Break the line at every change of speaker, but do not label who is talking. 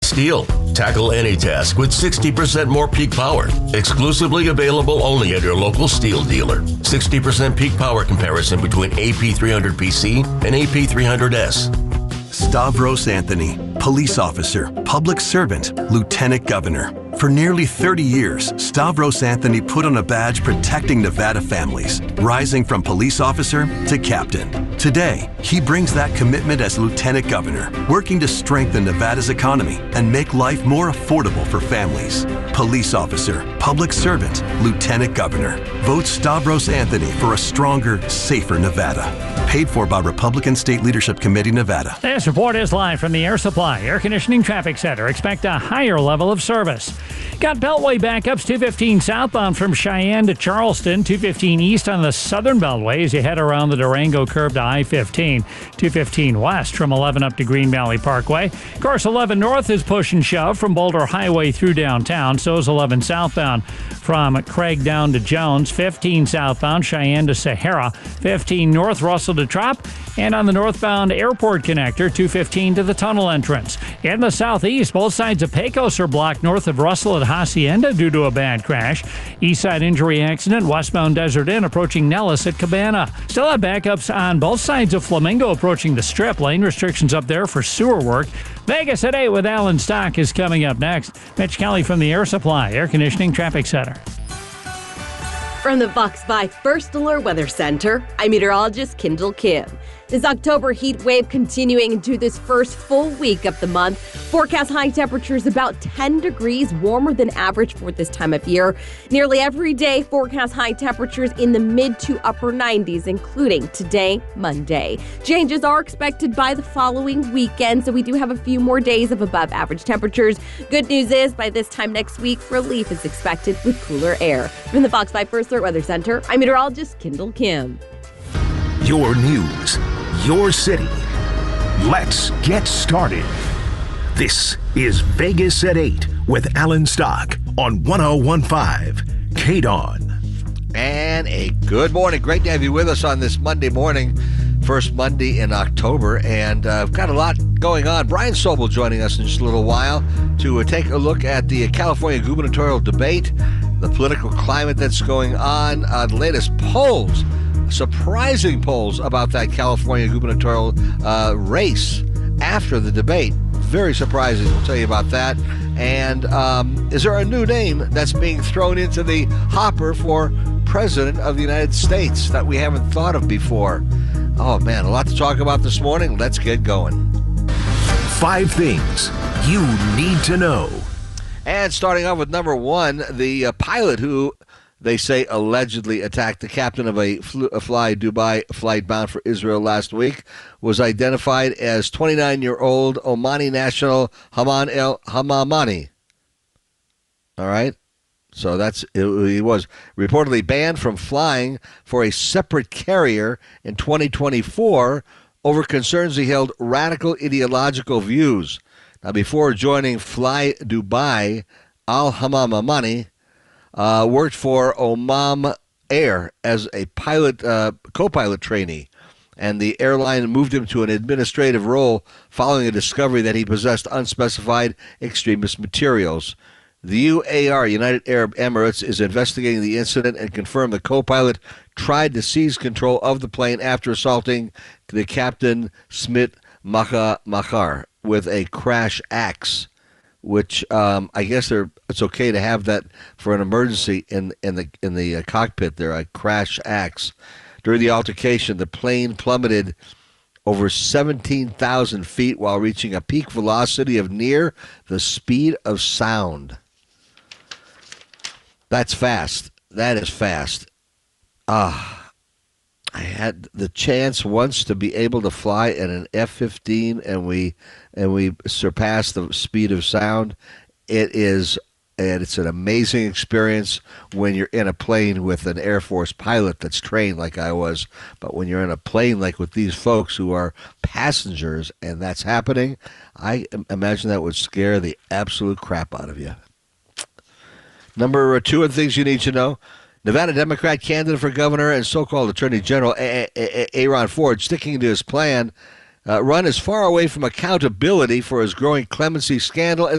STIHL. Tackle any task with 60% more peak power. Exclusively available only at your local STIHL dealer. 60% peak power comparison between AP300PC and AP300S.
Stavros Anthony, police officer, public servant, lieutenant governor. For nearly 30 years, Stavros Anthony put on a badge protecting Nevada families, rising from police officer to captain. Today, he brings that commitment as lieutenant governor, working to strengthen Nevada's economy and make life more affordable for families. Police officer, public servant, lieutenant governor. Vote Stavros Anthony for a stronger, safer Nevada. Paid for by Republican State Leadership Committee, Nevada.
This report is live from the Air Supply Air Conditioning Traffic Center. Expect a higher level of service. Got Beltway backups 215 southbound from Cheyenne to Charleston, 215 east on the southern Beltway as you head around the Durango curve to I-15, 215 west from 11 up to Green Valley Parkway. Course 11 north is push and shove from Boulder Highway through downtown. So is 11 southbound from Craig down to Jones, 15 southbound Cheyenne to Sahara, 15 north Russell to Trop, and on the northbound airport connector, 215 to the tunnel entrance. In the southeast, both sides of Pecos are blocked north of Russell at Hacienda due to a bad crash. East side injury accident, westbound Desert Inn approaching Nellis at Cabana. Still have backups on both sides of Flamingo approaching the Strip. Lane restrictions up there for sewer work. Vegas at 8 with Alan Stock is coming up next. Mitch Kelly from the Air Supply Air Conditioning Traffic Center.
From the Fox 5 First Alert Weather Center, I'm meteorologist Kendall Kim. This October heat wave continuing into this first full week of the month. Forecast high temperatures about 10 degrees warmer than average for this time of year. Nearly every day forecast high temperatures in the mid to upper 90s, including today, Monday. Changes are expected by the following weekend, so we do have a few more days of above average temperatures. Good news is by this time next week, relief is expected with cooler air. From the Fox 5 First Alert Weather Center, I'm meteorologist Kendall Kim.
Your news, your city. Let's get started. This is Vegas at 8 with Alan Stock on 101.5 KDON.
And a good morning. Great to have you with us on this Monday morning, first Monday in October. And I've got a lot going on. Brian Sobel joining us in just a little while to take a look at the California gubernatorial debate, the political climate that's going on, the latest polls. Surprising polls about that California gubernatorial race after the debate. Very surprising. We'll tell you about that. And is there a new name that's being thrown into the hopper for President of the United States that we haven't thought of before? Oh, man, a lot to talk about this morning. Let's get going.
5 things you need to know.
And starting off with number 1, the pilot who they say allegedly attacked the captain of a Fly Dubai flight bound for Israel last week was identified as 29-year-old Omani national Haman El Hamamani. All right? So he was reportedly banned from flying for a separate carrier in 2024 over concerns he held radical ideological views. Now, before joining Fly Dubai, Al Hamamani worked for Oman Air as a co-pilot trainee, and the airline moved him to an administrative role following a discovery that he possessed unspecified extremist materials. The UAR, United Arab Emirates, is investigating the incident and confirmed the co-pilot tried to seize control of the plane after assaulting the captain, Smit Machar, with a crash axe, which I guess it's okay to have that for an emergency in the cockpit there, a crash axe. During the altercation, the plane plummeted over 17,000 feet while reaching a peak velocity of near the speed of sound. That's fast. That is fast. I had the chance once to be able to fly in an F-15, and we surpassed the speed of sound. It's an amazing experience when you're in a plane with an Air Force pilot that's trained like I was. But when you're in a plane like with these folks who are passengers and that's happening, I imagine that would scare the absolute crap out of you. Number 2 of things you need to know. Nevada Democrat candidate for governor and so-called Attorney General Aaron Ford, sticking to his plan, run as far away from accountability for his growing clemency scandal as